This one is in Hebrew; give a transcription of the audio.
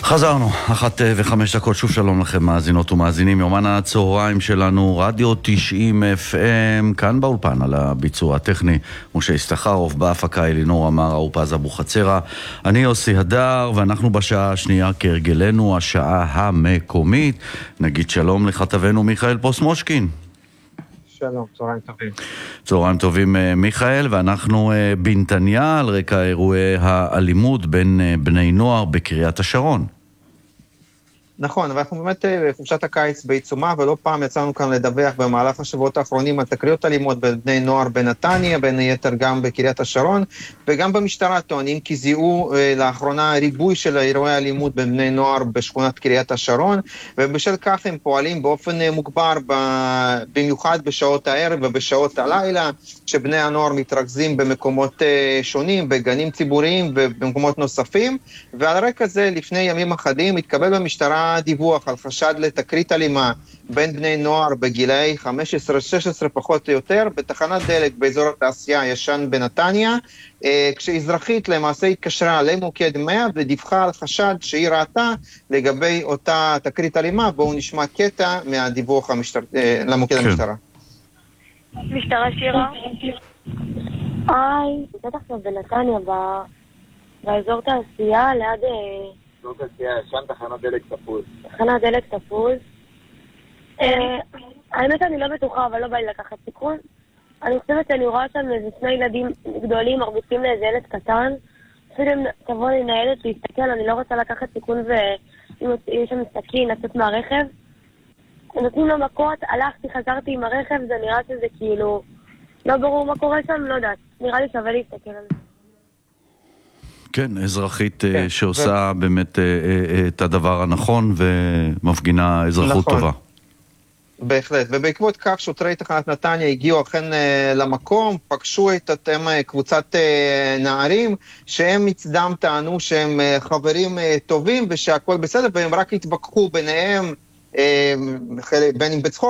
חזרנו, 1:05, שוב שלום לכם מאזינות ומאזינים. יומן הצהריים שלנו, רדיו 90 FM, כאן באולפן על הביצוע הטכני, משה ישתחרוף, בהפקה אלינור אמר, אורפז אבוחצירא, אני יוסי הדר, ואנחנו בשעה השנייה כהרגלנו, השעה המקומית. נגיד שלום לכתבנו מיכאל פוסמושקין. שלום, צהריים טובים. צהריים טובים מיכאל, ואנחנו בנתניה על רקע אירועי האלימות בין בני נוער בקריית השרון. נכון, אבל אנחנו באמת בחופשת הקיץ בעיצומה, ולא פעם יצאנו כאן לדווח במהלך השבועות האחרונים על תקריות אלימות בין בני נוער בנתניה, בין היתר גם בקריית השרון, וגם במשטרה טוענים כי זיהו לאחרונה ריבוי של אירועי אלימות בין בני נוער בשכונת קריית השרון, ובשל כך הם פועלים באופן מוגבר, במיוחד בשעות הערב ובשעות הלילה, שבני הנוער מתרכזים במקומות שונים, בגנים ציבוריים ובמקומות נוספים, ועל רקע זה לפני ימים אחדים התקבל במשטרה דיווח על חשד לתקרית אלימה בין בני נוער בגילאי 15-16 פחות או יותר בתחנת דלק באזור התעשייה הישן בנתניה, כשאזרחית למעשה התקשרה למוקד 100 ודיווחה על חשד שהיא ראתה לגבי אותה תקרית אלימה. בואו נשמע קטע מהדיווח למוקד המשטרה. משטרה שירה? בטח בנתניה, באזור תעשייה ליד... שם תחנת דלק תפוז. תחנת דלק תפוז. האמת אני לא בטוחה, אבל לא בא לי לקחת סיכון. אני חושבת שאני רואה שם איזה שני ילדים גדולים מרביצים לאיזה ילד קטן. אפילו אם תבוא לי ניידת להסתכל, אני לא רוצה לקחת סיכון ואם יש שם סכין, לצאת מהרכב. נותנים לו מכות, הלכתי, חזרתי עם הרכב, זה נראה שזה כאילו... לא ברור מה קורה שם, לא יודעת. נראה לי שווה להסתכל על זה. כן, אזרחית שעושה באמת את הדבר הנכון ומפגינה אזרחות טובה. בהחלט, ובעקבות כך שוטרי תחנת נתניה הגיעו אכן למקום, פגשו את קבוצת נערים שהם מצדם טענו שהם חברים טובים ושהכל בסדר, והם רק התווכחו ביניהם, בין אם בצחוק